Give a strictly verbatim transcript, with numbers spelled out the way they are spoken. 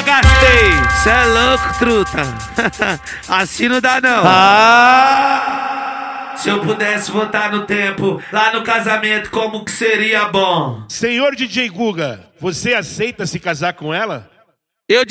gastei. Cê é louco, truta. Assim não dá não. Ah! Se eu pudesse voltar no tempo, lá no casamento, como que seria bom? Senhor D J Guga, você aceita se casar com ela?